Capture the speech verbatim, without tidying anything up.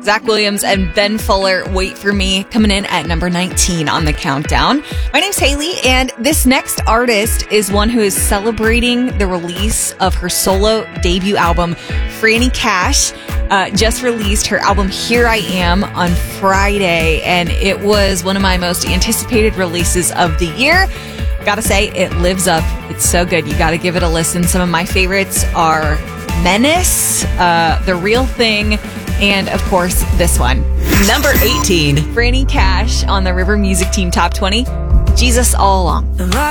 Zach Williams and Ben Fuller, Wait For Me, coming in at number nineteen on the countdown. My name's Haley, and this next artist is one who is celebrating the release of her solo debut album. Franny Cash uh, just released her album Here I Am on Friday, and it was one of my most anticipated releases of the year. Gotta say, it lives up. It's so good. You gotta give it a listen. Some of my favorites are Menace, uh, The Real Thing, and of course, this one. Number eighteen. Franny Cash on the River Music Team Top twenty. Jesus All Along.